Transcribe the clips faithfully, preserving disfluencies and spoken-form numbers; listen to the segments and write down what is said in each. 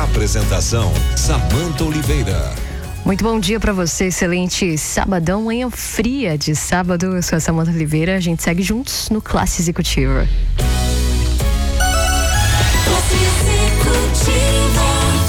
Apresentação Samanta Oliveira. Muito bom dia para você, excelente sabadão, manhã fria de sábado. Eu sou a Samanta Oliveira, a gente segue juntos no Classe Executiva. Classe Executiva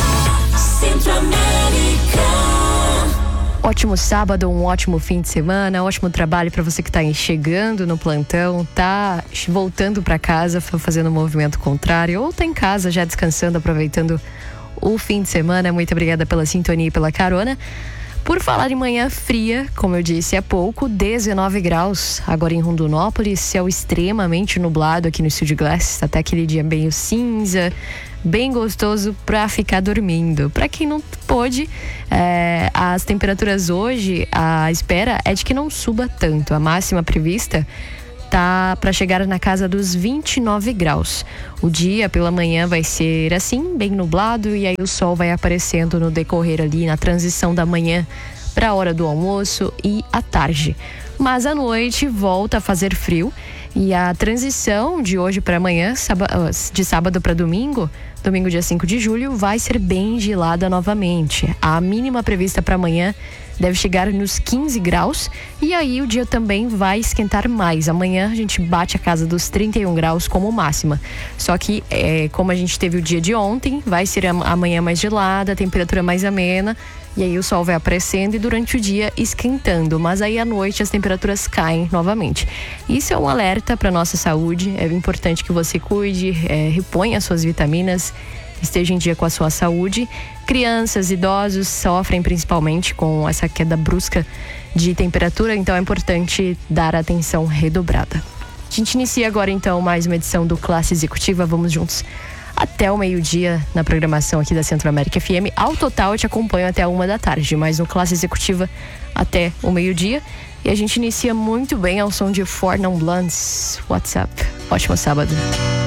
Centro-América. Ótimo sábado, um ótimo fim de semana, ótimo trabalho para você que está chegando no plantão, tá voltando para casa, fazendo um movimento contrário, ou tá em casa já descansando, aproveitando o fim de semana. Muito obrigada pela sintonia e pela carona. Por falar em manhã fria, como eu disse há pouco, dezenove graus agora em Rondonópolis, céu extremamente nublado aqui no Estúdio Glass, até aquele dia meio cinza, bem gostoso para ficar dormindo. Para quem não pôde, é, as temperaturas hoje, a espera é de que não suba tanto. A máxima prevista tá para chegar na casa dos vinte e nove graus. O dia pela manhã vai ser assim, bem nublado, e aí o sol vai aparecendo no decorrer ali, na transição da manhã para a hora do almoço e à tarde. Mas à noite volta a fazer frio, e a transição de hoje para amanhã, de sábado para domingo, domingo dia cinco de julho, vai ser bem gelada novamente. A mínima prevista para amanhã deve chegar nos quinze graus, e aí o dia também vai esquentar mais. Amanhã a gente bate a casa dos trinta e um graus como máxima. Só que, é, como a gente teve o dia de ontem, vai ser amanhã mais gelada, a temperatura mais amena, e aí o sol vai aparecendo e durante o dia esquentando, mas aí à noite as temperaturas caem novamente. Isso é um alerta para nossa saúde. É importante que você cuide, é, reponha as suas vitaminas, esteja em dia com a sua saúde. Crianças, idosos sofrem principalmente com essa queda brusca de temperatura, então é importante dar atenção redobrada. A gente inicia agora então mais uma edição do Classe Executiva. Vamos juntos até o meio-dia na programação aqui da Centro-América F M. Ao total eu te acompanho até a uma da tarde, mas no Classe Executiva até o meio-dia. E a gente inicia muito bem ao som de Four Non Blondes. WhatsApp. Ótimo sábado.